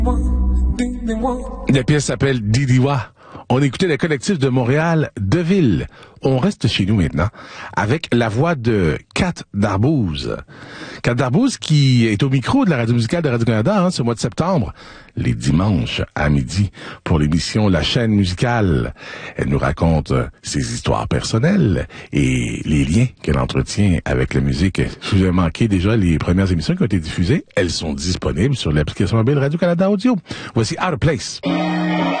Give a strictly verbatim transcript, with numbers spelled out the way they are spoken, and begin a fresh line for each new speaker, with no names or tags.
La pièce s'appelle Didiwa. On écoutait le collectif de Montréal, Deville. On reste chez nous maintenant avec la voix de Kat Darbouze. Kat Darbouze qui est au micro de la radio musicale de Radio-Canada hein, ce mois de septembre, les dimanches à midi, pour l'émission La chaîne musicale. Elle nous raconte ses histoires personnelles et les liens qu'elle entretient avec la musique. Si vous avez manqué déjà les premières émissions qui ont été diffusées, elles sont disponibles sur l'application mobile Radio-Canada Audio. Voici Out of Place.